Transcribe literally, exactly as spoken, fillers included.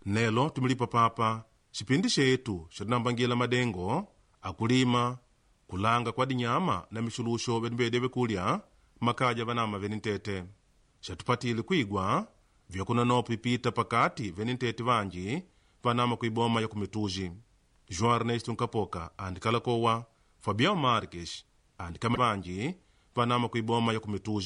nelo tumilipa papa cipindi cetu catinambangila madengo akulima kulanga kwa dinyama na mixulusho bedimbede bekulya makaja vanama venintete catupatile kuigwa vyakunanopo ipita pakati venintete vanji vanama kuiboma ya kumituji. João Ernesto Nkapoka andikala kowa Fabião Marques andikama vanji vanama kuiboma ya kumituji.